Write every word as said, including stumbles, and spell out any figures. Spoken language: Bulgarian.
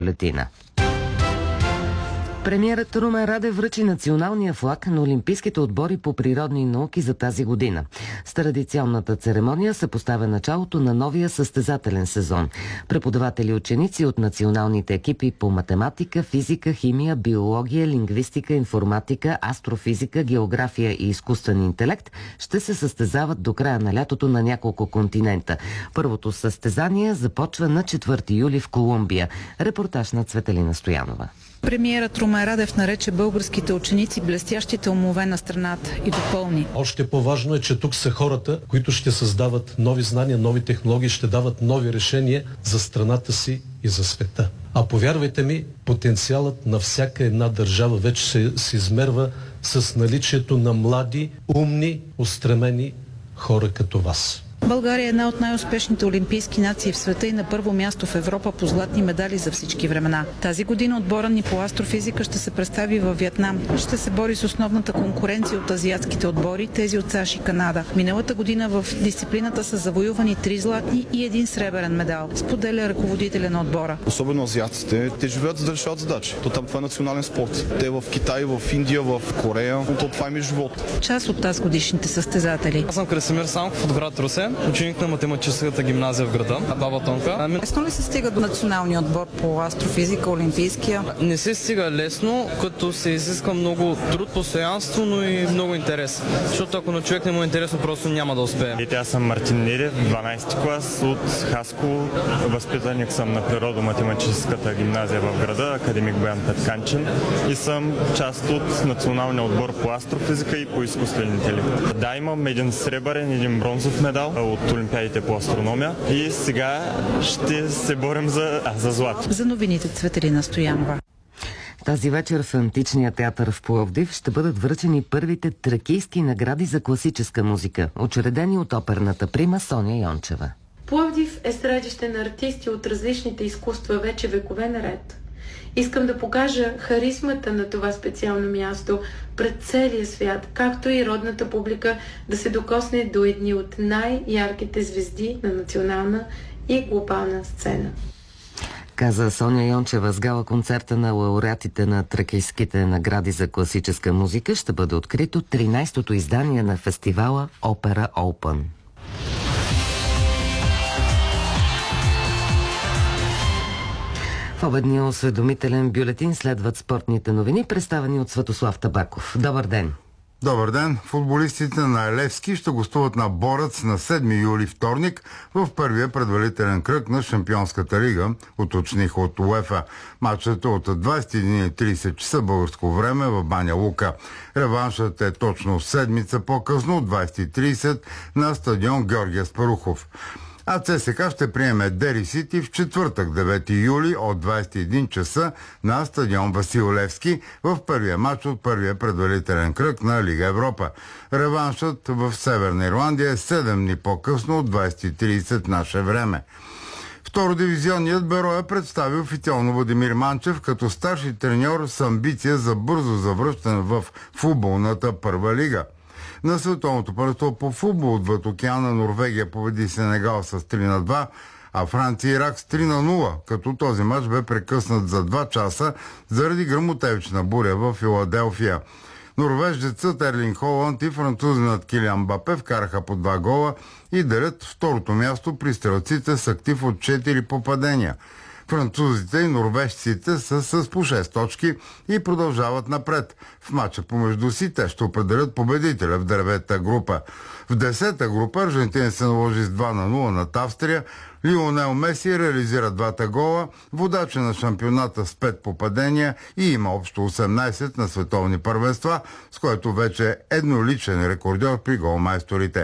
бюлетина. Премиерът Румен Радев връчи националния флаг на олимпийските отбори по природни науки за тази година. С традиционната церемония се поставя началото на новия състезателен сезон. Преподаватели и ученици от националните екипи по математика, физика, химия, биология, лингвистика, информатика, астрофизика, география и изкуствен интелект ще се състезават до края на лятото на няколко континента. Първото състезание започва на четвърти юли в Колумбия. Репортаж на Цветелина Стоянова. Премиерът Румен Радев нарече българските ученици блестящите умове на страната и допълни: още по-важно е, че тук са хората, които ще създават нови знания, нови технологии, ще дават нови решения за страната си и за света. А повярвайте ми, потенциалът на всяка една държава вече се, се измерва с наличието на млади, умни, устремени хора като вас. България е една от най-успешните олимпийски нации в света и на първо място в Европа по златни медали за всички времена. Тази година отбора ни по астрофизика ще се представи във Виетнам. Ще се бори с основната конкуренция от азиатските отбори, тези от САЩ и Канада. Миналата година в дисциплината са завоювани три златни и един сребърен медал, споделя ръководителя на отбора. Особено азиатците, те живеят за да решават задачи. То там това е национален спорт. Те в Китай, в Индия, в Корея, то това им е живот. Част от тази годишните състезатели. Аз съм Красимир Самков от град Русе, ученик на математическата гимназия в града, Баба Тонка. Лесно ли се стига до националния отбор по астрофизика, олимпийския? Не се стига лесно, като се изиска много труд, постоянство, но и много интерес. Защото ако на човек не му е интересно, просто няма да успее. И аз съм Мартин Недев, дванайсети клас от Хасково. Възпитаник съм на природо-математическата гимназия в града, академик Боян Петканчин, и съм част от националния отбор по астрофизика и по изкуствен интелект. Да, имам един сребърен, един бронзов медал от олимпиадите по астрономия и сега ще се борим за, а, за злато. За новините Цветелина Стоянова. Тази вечер в Античния театър в Пловдив ще бъдат връчени първите тракийски награди за класическа музика, учредени от оперната прима Соня Йончева. Пловдив е средище на артисти от различните изкуства вече векове наред. Искам да покажа харизмата на това специално място пред целия свят, както и родната публика да се докосне до едни от най-ярките звезди на национална и глобална сцена. Каза Соня Йончева с гала концерта на лауреатите на тракийските награди за класическа музика. Ще бъде открито тринайсетото издание на фестивала Опера Open. В обедния осведомителен бюлетин следват спортните новини, представени от Светослав Табаков. Добър ден! Добър ден! Футболистите на Левски ще гостуват на Борец на седми юли, вторник, в първия предварителен кръг на Шампионската лига, уточних от УЕФА. Матчът е от двайсет и един и трийсет часа българско време в Баня Лука. Реваншът е точно седмица по-късно от двайсет и трийсет на стадион Георги Аспарухов. А ЦСКА ще приеме Дери Сити в четвъртък, девети юли, от двайсет и един часа на стадион Васил Левски в първия матч от първия предварителен кръг на Лига Европа. Реваншът в Северна Ирландия е седем дни по-късно от двайсет и трийсет наше време. Втородивизионният Бероя представи официално Владимир Манчев като старши треньор с амбиция за бързо завръщане в футболната първа лига. На световното първенство по футбол отвъд океана Норвегия победи Сенегал с три на два, а Франция и Ирак с три на нула, като този мач бе прекъснат за два часа заради гръмотевична буря в Филаделфия. Норвеждецът Ерлинг Холанд и французинът Килиан Мбапе вкараха по два гола и делят второто място при стрелците с актив от четири попадения. Французите и норвежците са с по шест точки и продължават напред. В матча помежду си те ще определят победителя в деветата група. В десета група Аржентина се наложи с два на нула над Австрия. Лионел Меси реализира двата гола, водача на шампионата с пет попадения и има общо осемнайсет на световни първенства, с което вече е едноличен рекордьор при голмайсторите.